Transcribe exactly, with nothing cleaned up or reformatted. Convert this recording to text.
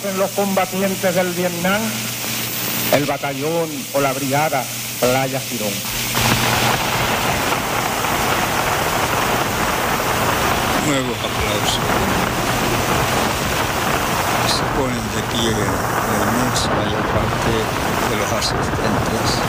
En los combatientes del Vietnam, el batallón o la brigada Playa Girón. Nuevos aplausos. Se ponen de pie la inmensa mayor parte de los asistentes.